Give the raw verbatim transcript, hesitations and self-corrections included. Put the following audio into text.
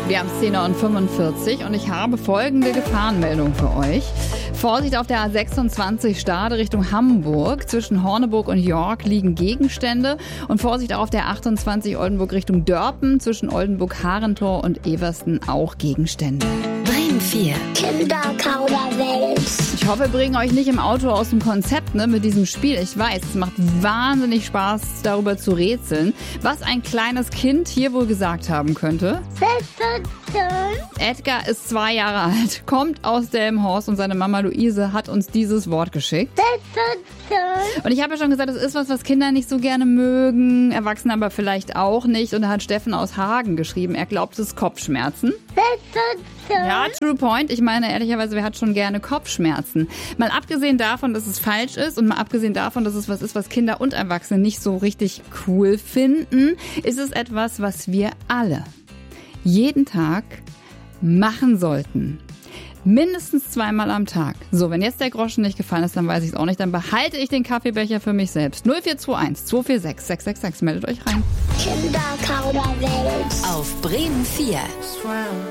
Wir haben zehn Uhr fünfundvierzig und ich habe folgende Gefahrenmeldung für euch. Vorsicht auf der A sechsundzwanzig Stade Richtung Hamburg. Zwischen Horneburg und York liegen Gegenstände. Und Vorsicht auch auf der achtundzwanzig Oldenburg Richtung Dörpen. Zwischen Oldenburg, Harentor und Eversten auch Gegenstände. Bremen vier. Kinderkauderwelsch. Ich hoffe, wir bringen euch nicht im Auto aus dem Konzept, ne, mit diesem Spiel. Ich weiß, es macht wahnsinnig Spaß, darüber zu rätseln, was ein kleines Kind hier wohl gesagt haben könnte. Edgar ist zwei Jahre alt, kommt aus Delmenhorst und seine Mama Luise hat uns dieses Wort geschickt. Und ich habe ja schon gesagt, es ist was, was Kinder nicht so gerne mögen, Erwachsene aber vielleicht auch nicht. Und da hat Steffen aus Hagen geschrieben, er glaubt, es ist Kopfschmerzen. Ja, true point. Ich meine, ehrlicherweise, wer hat schon gerne Kopfschmerzen? Mal abgesehen davon, dass es falsch ist und mal abgesehen davon, dass es was ist, was Kinder und Erwachsene nicht so richtig cool finden, ist es etwas, was wir alle jeden Tag machen sollten. Mindestens zweimal am Tag. So, wenn jetzt der Groschen nicht gefallen ist, dann weiß ich es auch nicht. Dann behalte ich den Kaffeebecher für mich selbst. null vier zwei eins zwei vier sechs sechs sechs sechs. Meldet euch rein. Kinderkauderwelsch. Auf Bremen vier.